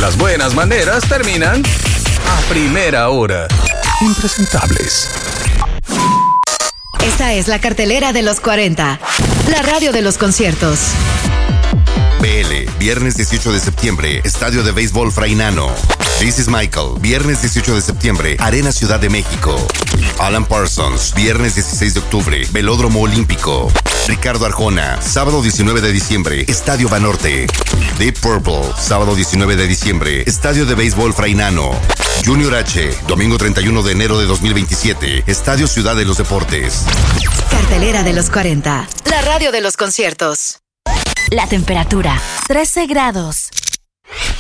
Las buenas maneras terminan a primera hora. Impresentables. Esta es la cartelera de los 40. La radio de los conciertos. BL, viernes 18 de septiembre, Estadio de Béisbol Frainano. This is Michael, viernes 18 de septiembre, Arena Ciudad de México. Alan Parsons, viernes 16 de octubre, Velódromo Olímpico. Ricardo Arjona, sábado 19 de diciembre, Estadio Banorte. Deep Purple, sábado 19 de diciembre, Estadio de Béisbol Frainano. Junior H, domingo 31 de enero de 2027, Estadio Ciudad de los Deportes. Cartelera de los 40. La radio de los conciertos. La temperatura, 13 grados.